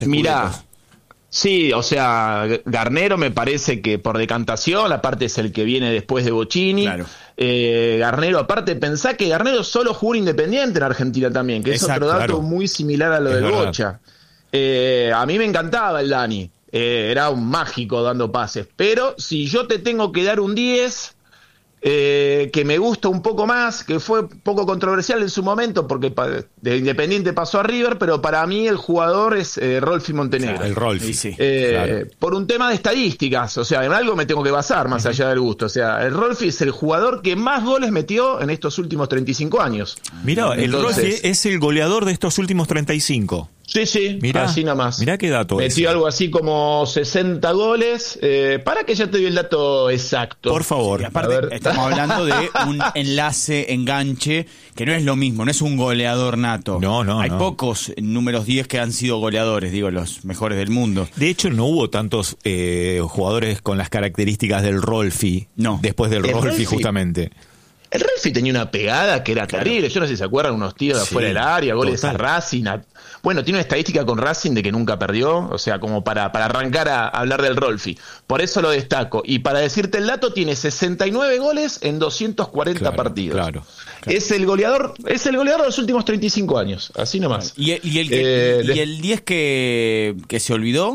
Mirá, sí, o sea, Garnero me parece que por decantación, aparte es el que viene después de Bocchini. Claro. Garnero, aparte, pensá que Garnero solo jugó en Independiente en Argentina también, que Exacto, es otro dato claro. muy similar a lo Es del verdad. Bocha. A mí me encantaba el Dani, era un mágico dando pases, pero si yo te tengo que dar un 10... que me gusta un poco más, que fue poco controversial en su momento, porque de Independiente pasó a River, pero para mí el jugador es Rolfi Montenegro. El Rolfi. Sí, sí. Claro. Por un tema de estadísticas, o sea, en algo me tengo que basar más allá del gusto. O sea, el Rolfi es el jugador que más goles metió en estos últimos 35 años. Mirá, el Entonces- Rolfi es el goleador de estos últimos 35. Sí, sí, Mirá, así nomás. mirá qué dato Metió ese. algo así como 60 goles. Para que ya te doy el dato exacto. Por favor. Y aparte, A ver. estamos hablando de un enlace, enganche, que no es lo mismo, no es un goleador nato. No, Hay no. pocos números 10 que han sido goleadores, digo, los mejores del mundo. De hecho, no hubo tantos jugadores con las características del Rolfi. No. Después del El Rolfi, Rolfi. justamente. El Rolfi tenía una pegada que era terrible. Yo no sé si se acuerdan, unos tiros de Sí, afuera del área, goles total. a Racing. Bueno, tiene una estadística con Racing de que nunca perdió, o sea, como para arrancar a hablar del Rolfi. Por eso lo destaco. Y para decirte el dato, tiene 69 goles en 240 Claro, partidos. claro. Es el goleador de los últimos 35 años, así nomás. ¿Y el 10 que se olvidó?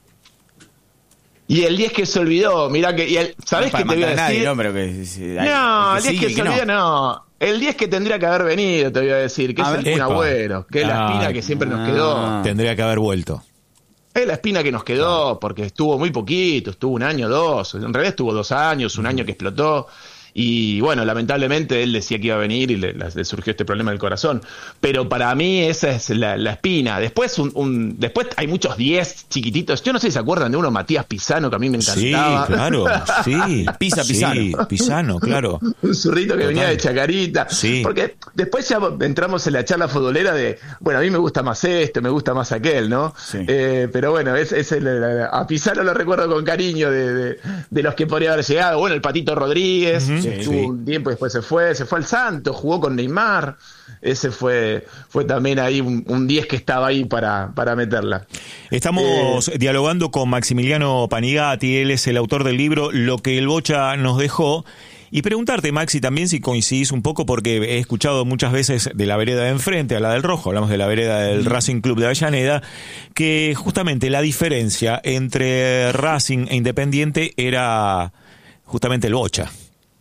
Y el 10 que se olvidó, mirá que... ¿Sabés No qué para te voy a matar a nadie, decir? ¿no? Pero que, No, el 10 que sí, se olvidó, no. El 10 que tendría que haber venido, te voy a decir, que A es ver. el Kun Epa. Agüero, que es la espina Ah. que siempre nos quedó. Tendría que haber vuelto. Es la espina que nos quedó, porque estuvo muy poquito, estuvo un año, dos, en realidad estuvo 2 años, un año que explotó, y bueno, lamentablemente él decía que iba a venir y le surgió este problema del corazón, pero para mí esa es la espina. Después después hay muchos 10 chiquititos, yo no sé si se acuerdan de uno, Matías Pisano, que a mí me Sí, encantaba. claro, sí. Pisa Pisano. Sí, Pisano, claro. Un zurrito que venía de Chacarita. Sí. Porque después ya entramos en la charla futbolera de, bueno, a mí me gusta más esto, me gusta más aquel, ¿no? Sí. Pero bueno, a Pizarro lo recuerdo con cariño de los que podría haber llegado. Bueno, el Patito Rodríguez, Ujú. que estuvo Sí. un tiempo, después se fue al Santos, jugó con Neymar. Ese fue también ahí un 10 que estaba ahí para meterla. Estamos dialogando con Maximiliano Panigatti, él es el autor del libro Lo que el Bocha nos dejó. Y preguntarte, Maxi, también si coincidís un poco, porque he escuchado muchas veces de la vereda de enfrente a la del Rojo, hablamos de la vereda del Racing Club de Avellaneda, que justamente la diferencia entre Racing e Independiente era justamente el Bocha.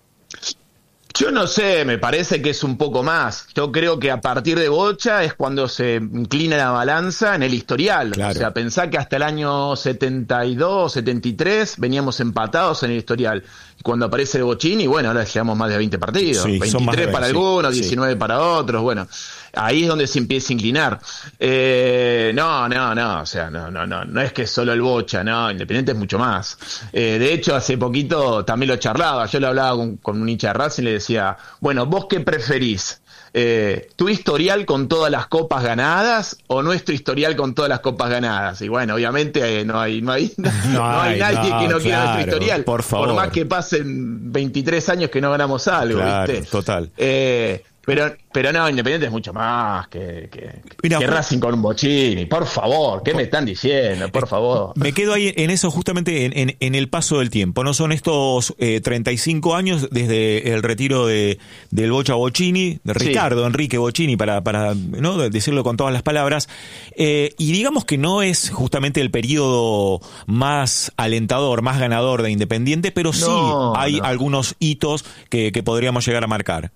Yo no sé, me parece que es un poco más. Yo creo que a partir de Bocha es cuando se inclina la balanza en el historial. Claro. O sea, pensá que hasta el año 72, 73 veníamos empatados en el historial. Y cuando aparece Bocchini, bueno, ahora llevamos más de 20 partidos. Sí, son más de 23 para 20, sí. algunos, Sí. 19 para otros, bueno. Ahí es donde se empieza a inclinar. No, o sea, no es que es solo el Bocha, no, Independiente es mucho más. De hecho, hace poquito también lo charlaba, yo lo hablaba con un hincha de Racing y le decía, bueno, ¿vos qué preferís? ¿Tu historial con todas las copas ganadas o nuestro historial con todas las copas ganadas? Y bueno, obviamente no hay nadie que no quiera nuestro historial. por favor. más que pasen 23 años que no ganamos algo, Claro, ¿viste? total. Pero no, Independiente es mucho más que Mira, Racing con un Bocchini. Por favor, ¿qué me están diciendo? Por favor. Me quedo ahí en eso justamente en el paso del tiempo, ¿no? Son estos 35 años desde el retiro del Bocha Bocchini, de Ricardo Enrique Bocchini, para ¿no? decirlo con todas las palabras, y digamos que no es justamente el periodo más alentador, más ganador de Independiente, pero sí hay algunos hitos que podríamos llegar a marcar.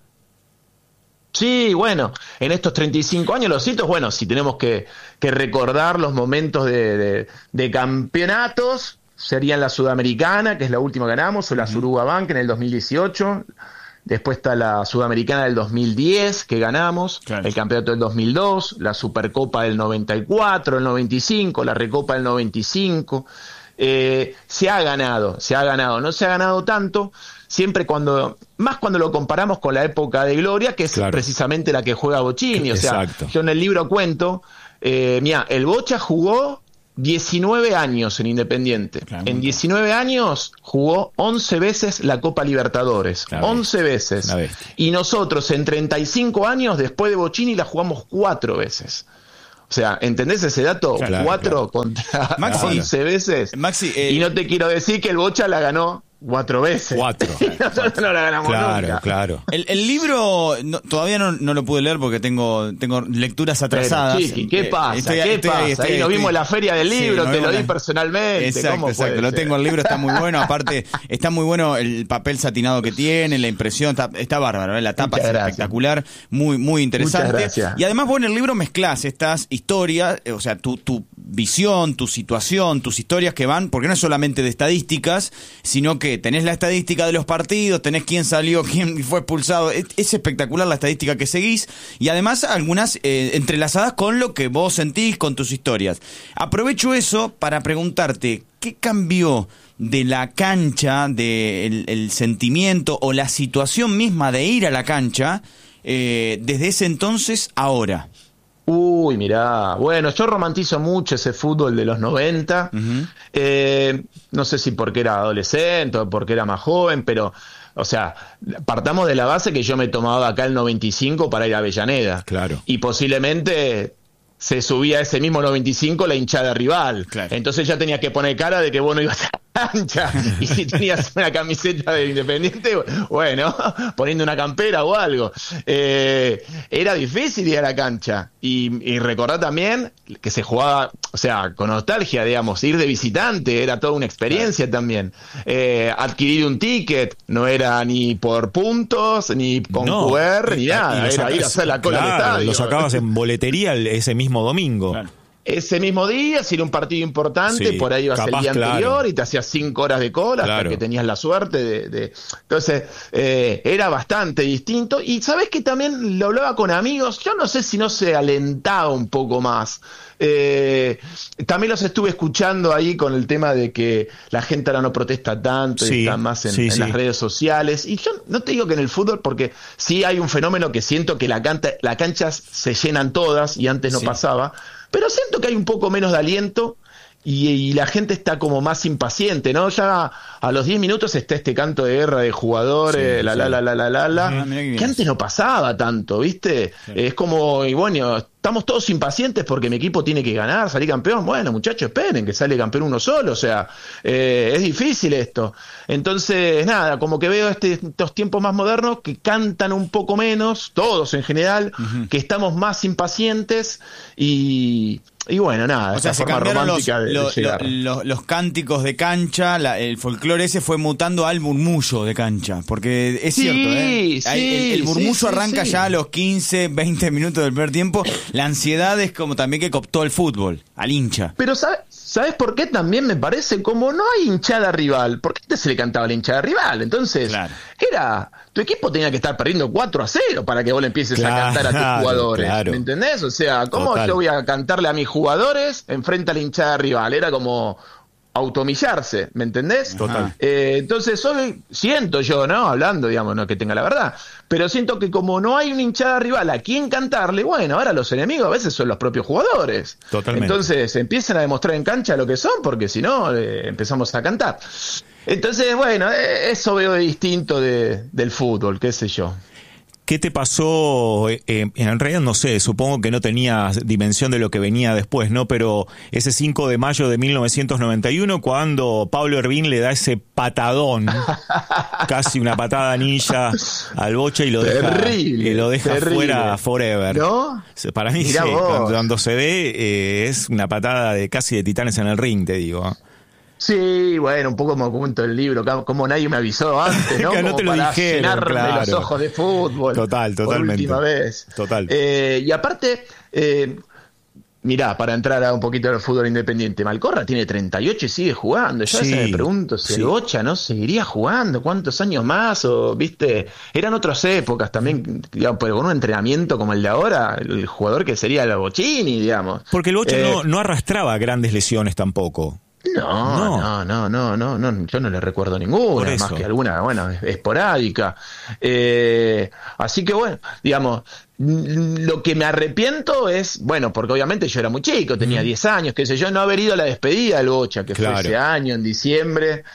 Sí, bueno, en estos 35 años los hitos, bueno, si tenemos que recordar los momentos de campeonatos, serían la Sudamericana, que es la última que ganamos, o la Suruga Bank en el 2018, después está la Sudamericana del 2010, que ganamos, claro, el campeonato del 2002, la Supercopa del 94, el 95, la Recopa del 95, se ha ganado, no se ha ganado tanto, siempre cuando lo comparamos con la época de gloria, que es precisamente la que juega Bocchini. O sea, yo en el libro cuento, mirá, el Bocha jugó 19 años en Independiente. En 19 años jugó 11 veces la Copa Libertadores. 11 veces. Y nosotros en 35 años, después de Bocchini, la jugamos 4 veces. O sea, ¿entendés ese dato? Claro, 4 contra Maxi, 11 veces. Maxi, y no te quiero decir que el Bocha la ganó 4 veces. 4. Nosotros no la ganamos nunca. Claro. El libro todavía no lo pude leer porque tengo lecturas atrasadas. Pero, Chiqui, ¿qué pasa? Ahí nos vimos en la feria del libro, te lo di personalmente. Exacto, lo tengo, el libro está muy bueno. Aparte, está muy bueno el papel satinado que tiene, la impresión, está bárbaro, la tapa es espectacular, muy, muy interesante. Y además vos en el libro mezclás estas historias, o sea, tu visión, tu situación, tus historias que van, porque no es solamente de estadísticas, sino que tenés la estadística de los partidos, tenés quién salió, quién fue expulsado. Es espectacular la estadística que seguís y además algunas entrelazadas con lo que vos sentís, con tus historias. Aprovecho eso para preguntarte, ¿qué cambió de la cancha, del sentimiento o la situación misma de ir a la cancha desde ese entonces a ahora? Uy, mirá, bueno, yo romantizo mucho ese fútbol de los 90, no sé si porque era adolescente o porque era más joven, pero, o sea, partamos de la base que yo me tomaba acá el 95 para ir a Avellaneda. Claro. Y posiblemente se subía ese mismo 95 la hinchada rival. Claro. Entonces ya tenías que poner cara de que vos no ibas a la cancha. Y si tenías una camiseta de Independiente, bueno, poniendo una campera o algo. Era difícil ir a la cancha. Y recordá también que se jugaba, o sea, con nostalgia, digamos, ir de visitante, era toda una experiencia también. Adquirir un ticket no era ni por puntos, ni con QR, ni nada. Era ir a hacer la cola al estadio. Lo sacabas en boletería ese mismo domingo. Claro. Ese mismo día, si era un partido importante, por ahí ibas el día anterior y te hacías 5 horas de cola hasta que tenías la suerte de... Entonces, era bastante distinto. Y sabés que también lo hablaba con amigos, yo no sé si no se alentaba un poco más. También los estuve escuchando ahí con el tema de que la gente ahora no protesta tanto y está más en las redes sociales. Y yo no te digo que en el fútbol, porque sí hay un fenómeno que siento que las canchas se llenan todas y antes no pasaba. Pero siento que hay un poco menos de aliento y la gente está como más impaciente, ¿no? Ya a los 10 minutos está este canto de guerra de jugadores, que antes no pasaba tanto, ¿viste? Sí. Es como, y bueno, estamos todos impacientes porque mi equipo tiene que ganar, salir campeón. Bueno, muchachos, esperen que sale campeón uno solo, o sea, es difícil esto. Entonces, nada, como que veo estos tiempos más modernos que cantan un poco menos, todos en general, que estamos más impacientes y bueno, nada, o sea, se cambiaron los cánticos de cancha, el folclore ese fue mutando al murmullo de cancha, porque es cierto, el murmullo arranca ya a los 15, 20 minutos del primer tiempo. La ansiedad es como también que cooptó el fútbol, al hincha. Pero ¿sabes por qué también me parece? Como no hay hinchada rival, ¿por qué te se le cantaba la hinchada rival? Entonces, tu equipo tenía que estar perdiendo 4-0 para que vos le empieces a cantar a tus jugadores. ¿Me entendés? O sea, ¿cómo yo voy a cantarle a mis jugadores enfrente a la hinchada rival? Era como automillarse, ¿me entendés? Total. Entonces hoy siento yo, ¿no? Hablando, digamos, no que tenga la verdad, pero siento que como no hay una hinchada rival a quien cantarle, bueno, ahora los enemigos a veces son los propios jugadores. Totalmente. Entonces empiezan a demostrar en cancha lo que son, porque si no, empezamos a cantar. Entonces, bueno, eso veo de distinto del fútbol, qué sé yo. ¿Qué te pasó? En realidad no sé, supongo que no tenías dimensión de lo que venía después, ¿no? Pero ese 5 de mayo de 1991, cuando Pablo Ervin le da ese patadón, casi una patada ninja al Bocha y lo deja fuera forever. ¿No? Para mí, cuando se ve, es una patada casi de titanes en el ring, te digo. Sí, bueno, un poco como cuento el libro, como nadie me avisó antes, ¿no? No te lo dijeron, claro. Los ojos de fútbol. Totalmente. Por última vez. Total. Y aparte, mirá, para entrar a un poquito al fútbol independiente, Malcorra tiene 38 y sigue jugando. Yo a veces me pregunto si el Bocha no seguiría jugando, ¿cuántos años más? O, viste, eran otras épocas también, digamos, pero con un entrenamiento como el de ahora, el jugador que sería el Bochini, digamos. Porque el Bocha no arrastraba grandes lesiones tampoco. No, yo no le recuerdo ninguna, más que alguna, bueno, esporádica. Así que bueno, digamos, Lo que me arrepiento es, bueno, porque obviamente yo era muy chico, tenía 10 años, qué sé yo, no haber ido a la despedida del Bocha, que fue ese año, en diciembre.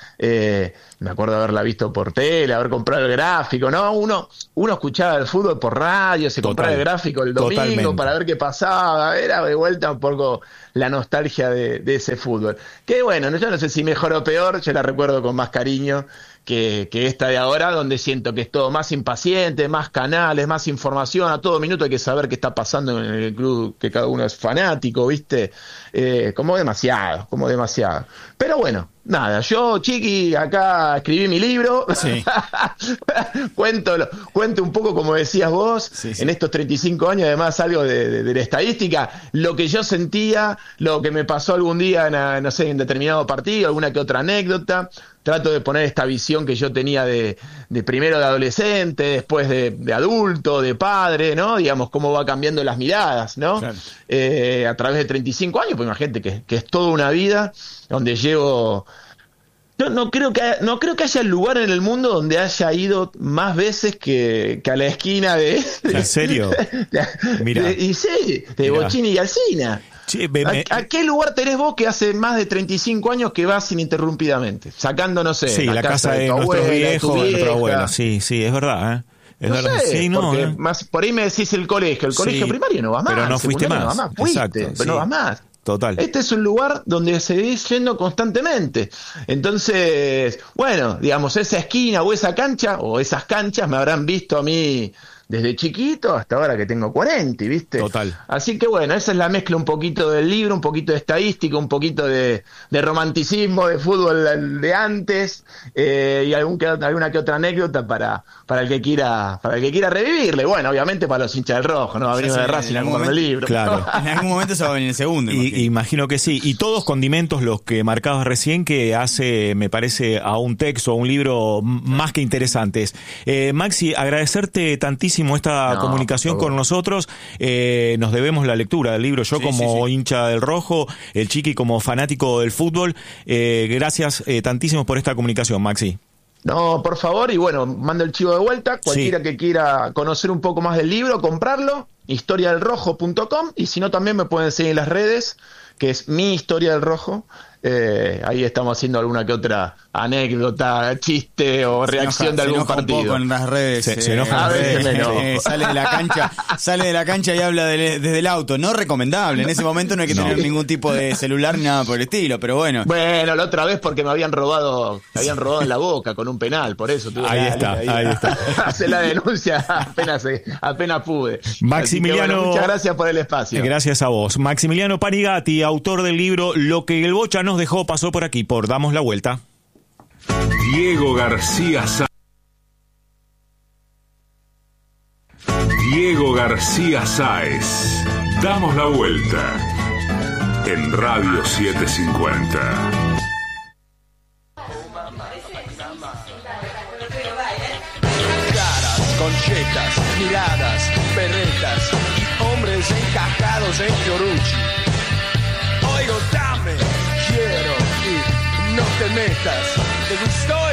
Me acuerdo de haberla visto por tele, haber comprado el gráfico, ¿no? Uno escuchaba el fútbol por radio, se compraba el gráfico el domingo para ver qué pasaba, era de vuelta un poco la nostalgia de ese fútbol. Que bueno, yo no sé si mejor o peor, yo la recuerdo con más cariño que esta de ahora, donde siento que es todo más impaciente, más canales, más información, a todo minuto hay que saber qué está pasando en el club, que cada uno es fanático, ¿viste? Como demasiado. Pero bueno, nada, yo, Chiqui, acá escribí mi libro, sí. cuento un poco, como decías vos, en estos 35 años, además algo de la estadística, lo que yo sentía, lo que me pasó algún día, no sé, en determinado partido, alguna que otra anécdota. Trato de poner esta visión que yo tenía de primero de adolescente, después de adulto, de padre, ¿no? Digamos, cómo va cambiando las miradas, ¿no? Claro. A través de 35 años, pues imagínate que es toda una vida donde llevo... Yo no creo que haya lugar en el mundo donde haya ido más veces que a la esquina de... ¿En serio? Mira. De Bochini y Alsina. Sí, ¿A qué lugar tenés vos que hace más de 35 años que vas ininterrumpidamente? Sacando, no sé, sí, la casa de nuestros viejos, de nuestra abuela. Sí, es verdad, ¿eh? Es verdad. Sé, sí, no, porque más, por ahí me decís el colegio primario no vas más. Pero no fuiste más. No vas más. Fuiste, pero no vas más. Total. Este es un lugar donde seguís yendo constantemente. Entonces, bueno, digamos, esa esquina o esa cancha, o esas canchas me habrán visto a mí desde chiquito hasta ahora que tengo 40, ¿viste? Total. Así que bueno, esa es la mezcla un poquito del libro, un poquito de estadística, un poquito de romanticismo, de fútbol de antes, y alguna que otra anécdota para el que quiera revivirle. Bueno, obviamente para los hinchas del Rojo, ¿no? Va a venir de Racing a comprarme el libro. Claro. En algún momento se va a venir el segundo. Imagino que sí. Y todos condimentos los que marcabas recién, que hace, me parece, a un texto, a un libro más que interesantes. Maxi, agradecerte tantísimo esta comunicación con nosotros. Nos debemos la lectura del libro. Yo como hincha del Rojo, el Chiqui como fanático del fútbol. Gracias tantísimo por esta comunicación, Maxi. No, por favor, y bueno, mando el chivo de vuelta. Cualquiera que quiera conocer un poco más del libro, comprarlo, historiadelrojo.com, y si no también me pueden seguir en las redes, que es Mi Historia del Rojo. Ahí estamos haciendo alguna que otra anécdota, chiste o reacción de algún partido. Un poco en las redes. Se enoja en las redes. Sale de la cancha y habla desde el auto. No recomendable. En ese momento no hay que tener ningún tipo de celular ni nada por el estilo, pero bueno. Bueno, la otra vez porque me habían robado en la boca con un penal, por eso tuve ahí está. Hacer la denuncia apenas pude. Maximiliano, bueno, muchas gracias por el espacio. Gracias a vos. Maximiliano Panigatti, autor del libro Lo que el Bocha nos dejó, pasó por aquí por Damos la Vuelta. Diego García Sáez. Damos la Vuelta en Radio 750. Caras, conchetas, miradas, berretas y hombres encajados en Fiorucci. Oigo, dame, quiero y no te metas. ¿Te gustó